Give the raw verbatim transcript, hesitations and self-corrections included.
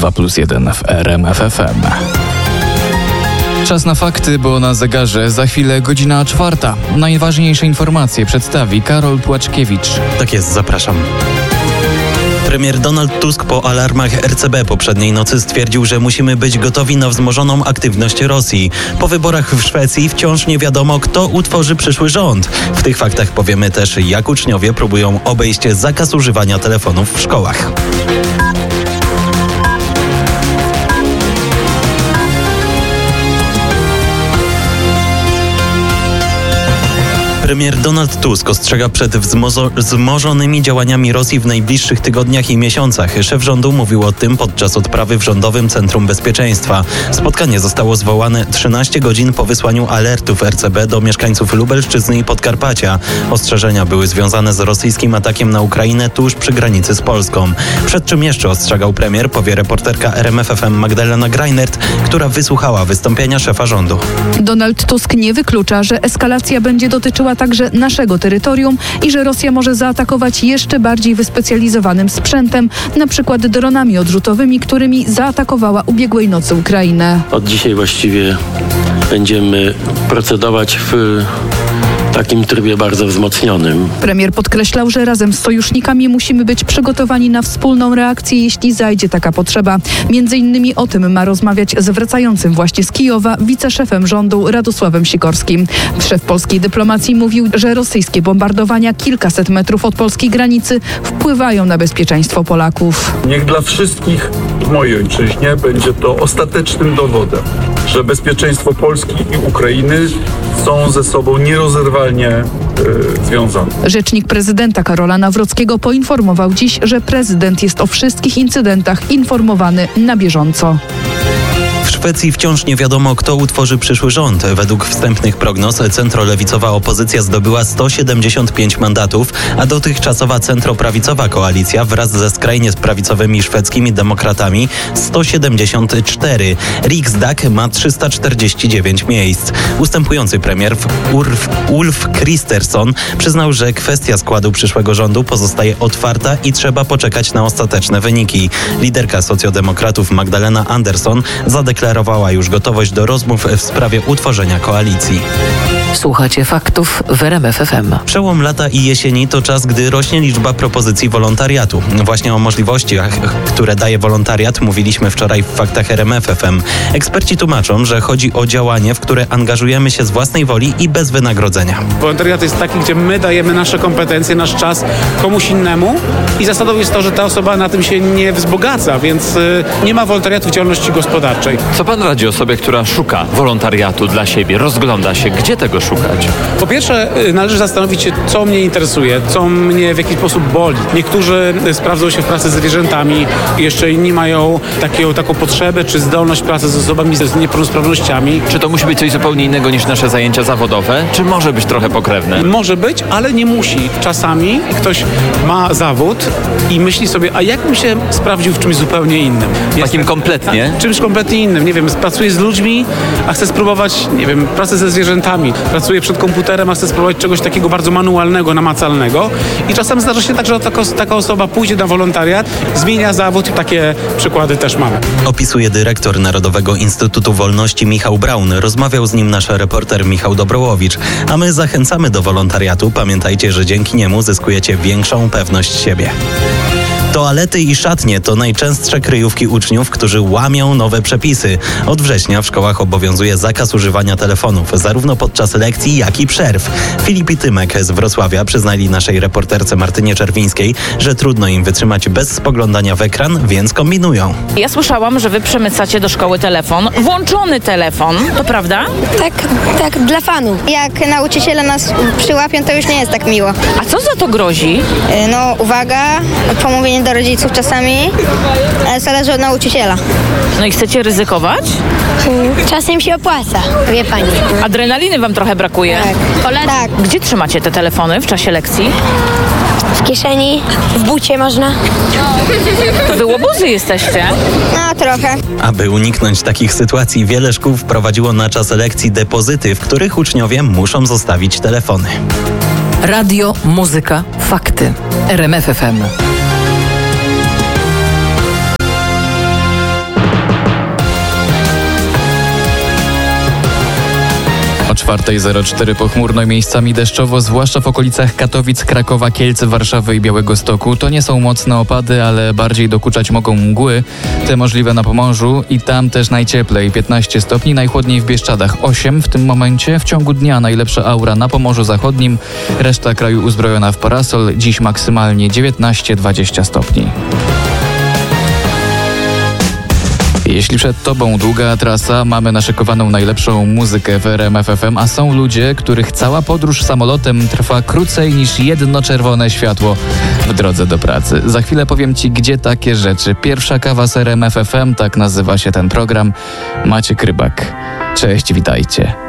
dwa plus jeden w R M F F M. Czas na fakty, bo na zegarze za chwilę godzina czwarta. Najważniejsze informacje przedstawi Karol Płaczkiewicz. Tak jest, zapraszam. Premier Donald Tusk po alarmach R C B poprzedniej nocy stwierdził, że musimy być gotowi na wzmożoną aktywność Rosji. Po wyborach w Szwecji wciąż nie wiadomo, kto utworzy przyszły rząd. W tych faktach powiemy też, jak uczniowie próbują obejść zakaz używania telefonów w szkołach. Premier Donald Tusk ostrzega przed wzmozo- wzmożonymi działaniami Rosji w najbliższych tygodniach i miesiącach. Szef rządu mówił o tym podczas odprawy w Rządowym Centrum Bezpieczeństwa. Spotkanie zostało zwołane trzynaście godzin po wysłaniu alertów R C B do mieszkańców Lubelszczyzny i Podkarpacia. Ostrzeżenia były związane z rosyjskim atakiem na Ukrainę tuż przy granicy z Polską. Przed czym jeszcze ostrzegał premier, powie reporterka R M F F M Magdalena Greinert, która wysłuchała wystąpienia szefa rządu. Donald Tusk nie wyklucza, że eskalacja będzie dotyczyła także naszego terytorium i że Rosja może zaatakować jeszcze bardziej wyspecjalizowanym sprzętem, na przykład dronami odrzutowymi, którymi zaatakowała ubiegłej nocy Ukrainę. Od dzisiaj właściwie będziemy procedować w takim trybie bardzo wzmocnionym. Premier podkreślał, że razem z sojusznikami musimy być przygotowani na wspólną reakcję, jeśli zajdzie taka potrzeba. Między innymi o tym ma rozmawiać z wracającym właśnie z Kijowa wiceszefem rządu Radosławem Sikorskim. Szef polskiej dyplomacji mówił, że rosyjskie bombardowania kilkaset metrów od polskiej granicy wpływają na bezpieczeństwo Polaków. Niech dla wszystkich w mojej ojczyźnie będzie to ostatecznym dowodem, że bezpieczeństwo Polski i Ukrainy są ze sobą nierozerwalnie y, związane. Rzecznik prezydenta Karola Nawrockiego poinformował dziś, że prezydent jest o wszystkich incydentach informowany na bieżąco. W Szwecji wciąż nie wiadomo, kto utworzy przyszły rząd. Według wstępnych prognoz centrolewicowa opozycja zdobyła sto siedemdziesiąt pięć mandatów, a dotychczasowa centroprawicowa koalicja wraz ze skrajnie prawicowymi szwedzkimi demokratami sto siedemdziesiąt cztery. Riksdag ma trzysta czterdzieści dziewięć miejsc. Ustępujący premier Ulf, Ulf Kristersson przyznał, że kwestia składu przyszłego rządu pozostaje otwarta i trzeba poczekać na ostateczne wyniki. Liderka socjaldemokratów Magdalena Andersson zadeklarowała już gotowość do rozmów w sprawie utworzenia koalicji. Słuchacie faktów w R M F F M. Przełom lata i jesieni to czas, gdy rośnie liczba propozycji wolontariatu. Właśnie o możliwościach, które daje wolontariat, mówiliśmy wczoraj w Faktach R M F F M. Eksperci tłumaczą, że chodzi o działanie, w które angażujemy się z własnej woli i bez wynagrodzenia. Wolontariat jest taki, gdzie my dajemy nasze kompetencje, nasz czas komuś innemu i zasadą jest to, że ta osoba na tym się nie wzbogaca, więc y, nie ma wolontariatu w działalności gospodarczej. Co pan radzi osobie, która szuka wolontariatu dla siebie, rozgląda się, gdzie tego szukać? Po pierwsze, y, należy zastanowić się, co mnie interesuje, co mnie w jakiś sposób boli. Niektórzy y, sprawdzą się w pracy z zwierzętami, jeszcze inni mają takie, taką potrzebę czy zdolność pracy z osobami z niepełnosprawnościami. Czy to musi być coś zupełnie innego niż nasze zajęcia zawodowe? Czy może być trochę pokrewne? Może być, ale nie musi. Czasami ktoś ma zawód i myśli sobie, a jak bym się sprawdził w czymś zupełnie innym? Jest Takim kompletnie? Czymś kompletnie innym. Nie wiem, pracuję z ludźmi, a chcę spróbować, nie wiem, pracę ze zwierzętami. Pracuję przed komputerem, a chcę spróbować czegoś takiego bardzo manualnego, namacalnego. I czasem zdarza się tak, że taka, taka osoba pójdzie na wolontariat, zmienia zawód. Takie przykłady też mamy. Opisuje dyrektor Narodowego Instytutu Wolności Michał Braun. Rozmawiał z nim nasz reporter Michał Dobrołowicz. A my zachęcamy do wolontariatu. Pamiętajcie, że dzięki niemu zyskujecie większą pewność siebie. Toalety i szatnie to najczęstsze kryjówki uczniów, którzy łamią nowe przepisy. Od września w szkołach obowiązuje zakaz używania telefonów, zarówno podczas lekcji, jak i przerw. Filip i Tymek z Wrocławia przyznali naszej reporterce Martynie Czerwińskiej, że trudno im wytrzymać bez spoglądania w ekran, więc kombinują. Ja słyszałam, że wy przemycacie do szkoły telefon, włączony telefon, to prawda? Tak, tak, dla fanów. Jak nauczyciele nas przyłapią, to już nie jest tak miło. A co za to grozi? No, uwaga, pomówienie do rodziców czasami, ale zależy od nauczyciela. No i chcecie ryzykować? Czasem się opłaca, wie pani. Adrenaliny wam trochę brakuje. Tak. Koledzy, tak. Gdzie trzymacie te telefony w czasie lekcji? W kieszeni, w bucie można. Wy łobuzy jesteście? No, trochę. Aby uniknąć takich sytuacji, wiele szkół wprowadziło na czas lekcji depozyty, w których uczniowie muszą zostawić telefony. Radio, muzyka, fakty. R M F F M. czwarta zero cztery pochmurno, miejscami deszczowo, zwłaszcza w okolicach Katowic, Krakowa, Kielc, Warszawy i Białegostoku. To nie są mocne opady, ale bardziej dokuczać mogą mgły, te możliwe na Pomorzu i tam też najcieplej, piętnaście stopni, najchłodniej w Bieszczadach osiem w tym momencie. W ciągu dnia najlepsza aura na Pomorzu Zachodnim, reszta kraju uzbrojona w parasol, dziś maksymalnie dziewiętnaście dwadzieścia stopni. Jeśli przed Tobą długa trasa, mamy naszykowaną najlepszą muzykę w R M F F M, a są ludzie, których cała podróż samolotem trwa krócej niż jedno czerwone światło w drodze do pracy. Za chwilę powiem Ci, gdzie takie rzeczy. Pierwsza kawa z R M F F M, tak nazywa się ten program. Maciek Rybak. Cześć, witajcie.